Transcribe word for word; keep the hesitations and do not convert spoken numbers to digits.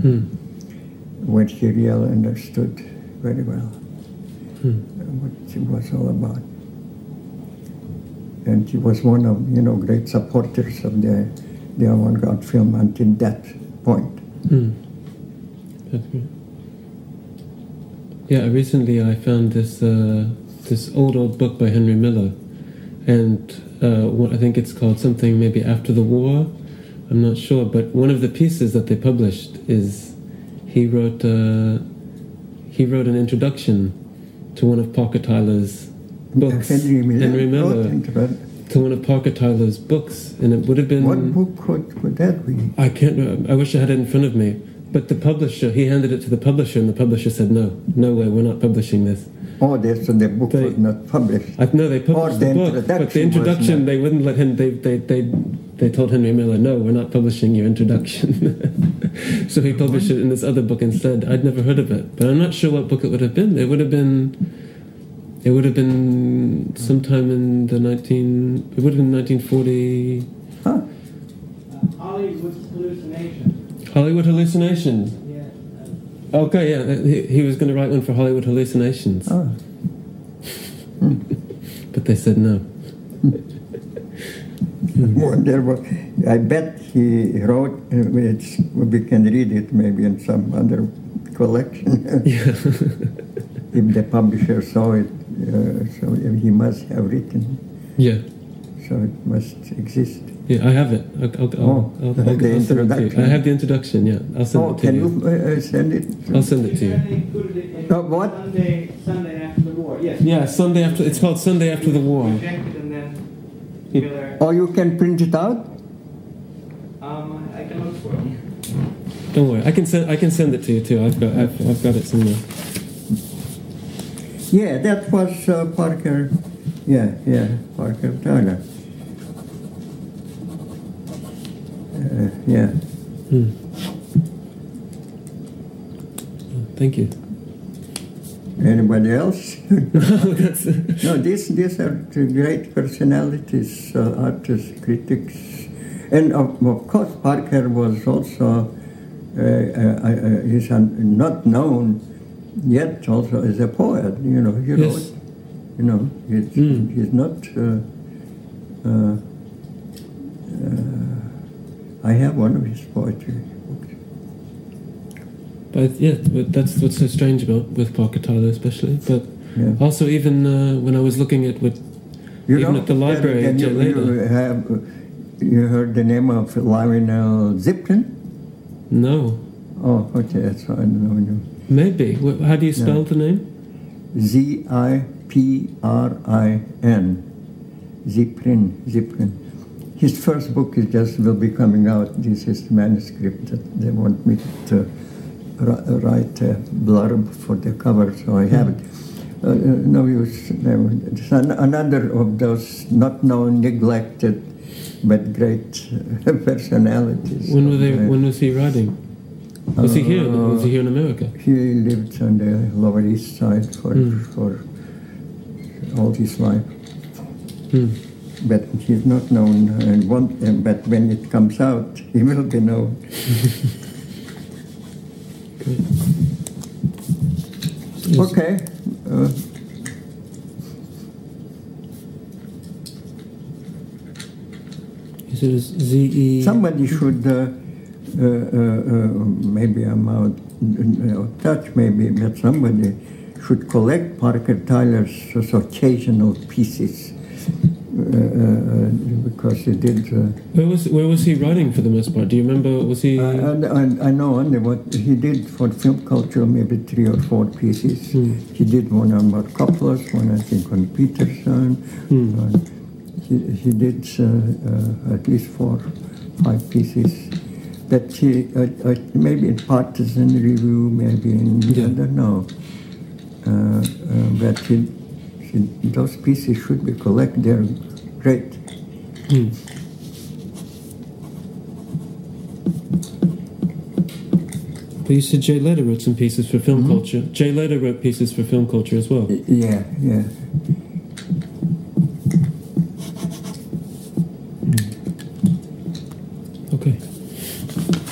Hmm. What he really understood very well, Hmm. what it was all about. And he was one of, you know, great supporters of the, the avant-garde film until that point. Hmm. That's great. Yeah, recently I found this uh, this old, old book by Henry Miller, and uh, what, I think it's called something maybe After the War, I'm not sure, but one of the pieces that they published is he wrote uh, he wrote an introduction to one of Parker Tyler's books. Henry Miller, Henry Miller wrote into to one of Parker Tyler's books, and it would have been... What book could, could that be? I can't remember. I wish I had it in front of me. But the publisher, he handed it to the publisher, and the publisher said, no, no way, we're not publishing this. Oh, that's so the book They- was not published. I, no, they published Or the, the book, but the introduction was introduction, not. they wouldn't let him, they, they, they, they told Henry Miller, no, we're not publishing your introduction. So he published it in this other book instead. I'd never heard of it, but I'm not sure what book it would have been. It would have been, it would have been sometime in the nineteen, it would have been nineteen forty... Huh? Uh, Hollywood Hallucinations. Hollywood Hallucinations. Yeah. Okay, yeah, he, he was going to write one for Hollywood Hallucinations. Oh. But they said no. Wonderful. I bet he wrote, uh, it's, we can read it maybe in some other collection. Yeah. If the publisher saw it, uh, so he must have written, Yeah. so it must exist. Yeah, I have it. I'll, I'll, I'll, Oh, I'll, I'll, the I'll send it to you. introduction. I have the introduction, yeah. I'll send Oh, it to can you. you uh, send it? I'll send it to They you. included it in Uh, what? Sunday, Sunday after the war. Yes. Yeah, Sunday after, it's called Sunday After the War. Rejected and then Yeah. Miller. Oh, you can print it out? Um, I can look for it. Don't worry, I can send, I can send it to you too. I've got, I've, I've got it somewhere. Yeah, that was uh, Parker. Yeah, yeah, Parker Tyler. Uh, yeah. Hmm. Thank you. Anybody else? That's, No, these these are the great personalities, uh, artists, critics, and of, of course Parker was also uh, uh, uh, he's un, not known yet also as a poet. You know, he Yes. wrote. You know, he's, Mm. he's not. Uh, uh, uh, I have one of his poetry books. but yeah, but that's what's so strange about with Parker Tyler, especially. But Yeah. also, even uh, when I was looking at what, You even know, at the library, can you, Jet Later. you have you heard the name of Lionel Zipkin? No, Oh, okay, that's I don't know. maybe. Wh- How do you spell Yeah. the name? Z I P R I N. Ziprin, Ziprin. His first book is just will be coming out. This is manuscript that they want me to ri- write a blurb for the cover, so I have it. Uh, uh, no use. No, it's an, another of those not known, neglected, but great uh, personalities. When were of they? the- When was he writing? Was he here? Was he here in America? He lived on the Lower East Side for Hmm. for all his life, Hmm. but he's not known. And won't, uh, but when it comes out, he will be known. Yes. Okay. Uh, Is it Z E? somebody should. Uh, uh, uh, uh, maybe I'm out uh, of touch. Maybe, but somebody should collect Parker Tyler's uh, occasional pieces. Uh, uh, because he did. Uh, Where was Where was he writing for the most part? Do you remember? Was he? I, I, I know only what he did for film culture, maybe three or four pieces. Hmm. He did one on Mark Coppolas, one I think on Peterson. Hmm. Uh, he, he did uh, uh, at least four, five pieces. That he, uh, uh, maybe in Partisan Review, maybe in, Yeah. I don't know. Uh, uh, but he, he, those pieces should be collected. They're great. Hmm. But you said Jay Leder wrote some pieces for film Mhm. culture. Jay Leder wrote pieces for film culture as well. Yeah, yeah.